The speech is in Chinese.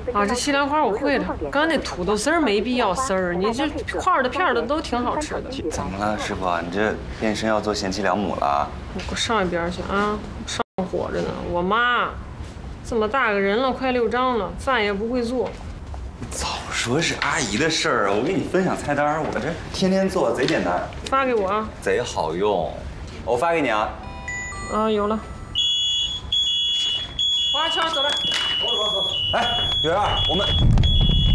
啊，这西兰花我会了，刚那土豆丝儿没必要丝儿，你这块儿的片儿的都挺好吃的。 怎么了，师傅？你这变身要做贤妻良母了？ 你给我上一边去啊！上火着呢。我妈这么大个人了，快6张了，饭也不会做。 早说是阿姨的事儿，我给你分享菜单，我这天天做，贼简单。 发给我啊！ 贼好用，我发给你啊。 啊，有了。华强，走来。 走。哎，月儿，我们。